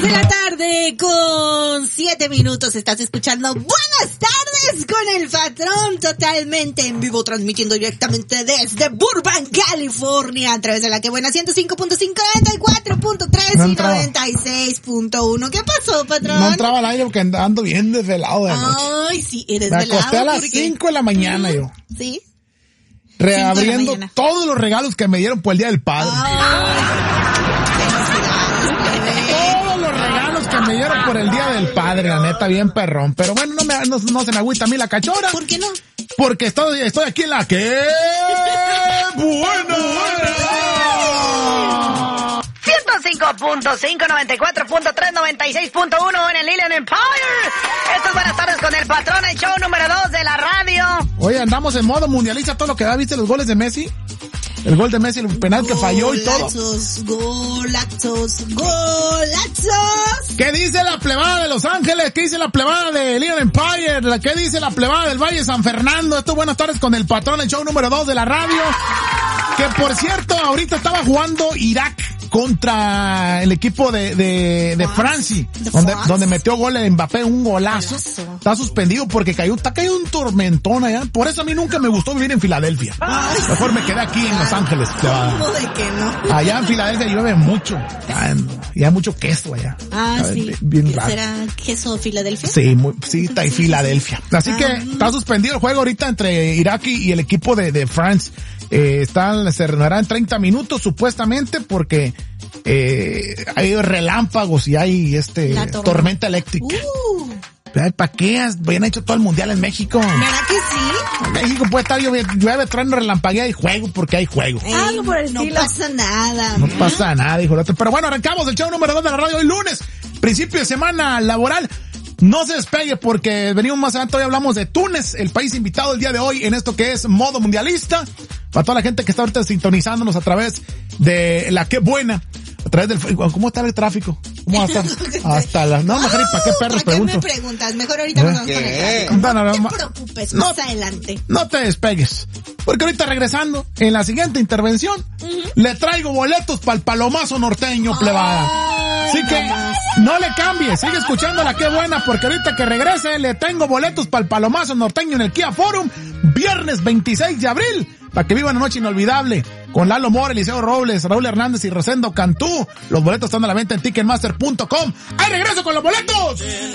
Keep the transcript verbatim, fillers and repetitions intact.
de la tarde con siete minutos. Estás escuchando Buenas Tardes con el Patrón, totalmente en vivo, transmitiendo directamente desde Burbank, California, a través de la que buena ciento cinco punto cinco, noventa y cuatro punto tres no y noventa y seis punto uno. ¿Qué pasó, Patrón? No entraba al aire porque ando bien desvelado de noche. Ay, sí, eres Me velado. acosté a las cinco de la mañana ¿Mm? yo. ¿Sí? Reabriendo todos los regalos que me dieron por el Día del Padre. Todos los regalos que me dieron por el Día del Padre, la neta, bien perrón. Pero bueno, no, me, no, no se me agüita a mí la cachora. ¿Por qué no? Porque estoy, estoy aquí en la que... ¡Buena! ciento cinco punto cinco, noventa y cuatro punto tres, noventa y seis punto uno en el Lilian Empire. Esto es Buenas Tardes con el Patrón, el show número dos de la radio. Oye, andamos en modo mundialista, todo lo que da. ¿Viste los goles de Messi? El gol de Messi, el penal que falló y todo. Golazos, golazos, golazos. ¿Qué dice la plebada de Los Ángeles? ¿Qué dice la plebada de Lilian Empire? ¿Qué dice la plebada del Valle de San Fernando? Esto es Buenas Tardes con el Patrón, el show número dos de la radio. Que por cierto, ahorita estaba jugando Irak contra el equipo de, de, de Francia, donde, donde metió gol el Mbappé, un golazo. golazo. Está suspendido porque cayó, está cayendo un tormentón allá. Por eso a mí nunca me gustó vivir en Filadelfia. Ay, Mejor me quedé aquí en Los Ángeles. ¿Cómo de que no? Allá en Filadelfia llueve mucho. Y hay mucho queso allá. Ah, ver, sí. Bien raro. ¿Será queso Filadelfia? Sí, muy, sí, está en Filadelfia. Así ah, que está suspendido el juego ahorita entre Irak y el equipo de, de France. Eh, está, se renovará en treinta minutos supuestamente porque eh, hay relámpagos y hay este tormenta. tormenta eléctrica. Uh. ¿Para qué? Habían hecho todo el mundial en México. ¿Verdad que sí? En México puede estar llueve, llueve, trueno, relampaguea y juego porque hay juego. Ey, Algo por el no estilo. pasa nada. No pasa nada, hijo. Pero bueno, arrancamos el show número dos de la radio hoy lunes, principio de semana laboral. No se despegue porque venimos más adelante. Hoy hablamos de Túnez, el país invitado el día de hoy en esto que es modo mundialista. Para toda la gente que está ahorita sintonizándonos a través de la Qué Buena, a través del... ¿Cómo está el tráfico? ¿Cómo hasta, hasta las... No, mejor, ¿para qué perros ¿Para qué pregunto? me preguntas? Mejor ahorita nos vamos con el tráfico. No, no, no, no te preocupes, más no, adelante. No te despegues. Porque ahorita regresando, en la siguiente intervención, uh-huh. le traigo boletos para el palomazo norteño, plebada. Así que no le cambie, sigue escuchando la Qué Buena, porque ahorita que regrese le tengo boletos para el palomazo norteño en el Kia Forum, viernes veintiséis de abril, para que vivan una noche inolvidable, con Lalo Mora, Eliseo Robles, Raúl Hernández y Rosendo Cantú. Los boletos están a la venta en ticketmaster punto com. ¡Ahí regreso con los boletos!